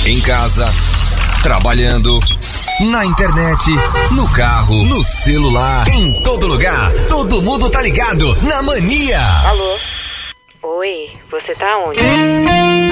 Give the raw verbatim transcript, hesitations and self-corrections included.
Em casa, trabalhando, na internet, no carro, no celular, em todo lugar. Todo mundo tá ligado na Mania. Alô? Oi, você tá onde?